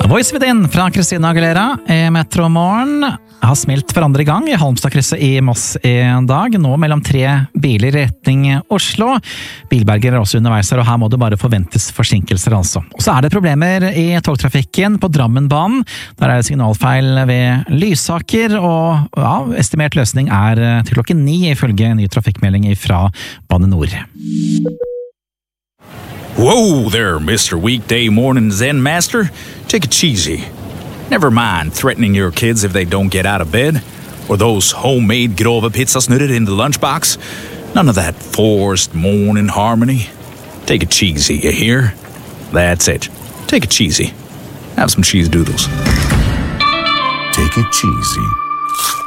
Voice Within fra Christina Aguilera i Metro Morgen har smilt for andre gang i Halmstadkrysset i Moss i dag, nå mellom 3 biler i retning Oslo. Bilberger er også underveis her, og her må det bare forventes forsinkelser altså. Og så er det problemer i togtrafikken på Drammenbanen. Der er det signalfeil ved Lysaker, og ja, estimert løsning er til klokken 9 ifølge ny trafikkmelding fra Bane Nor. Whoa there, Mr. Weekday Morning Zen Master. Take it cheesy. Never mind threatening your kids if they don't get out of bed, or those homemade grove pizzasnurrer in the lunchbox. None of that forced morning harmony. Take it cheesy, you hear? That's it. Take it cheesy. Have some cheese doodles. Take it cheesy.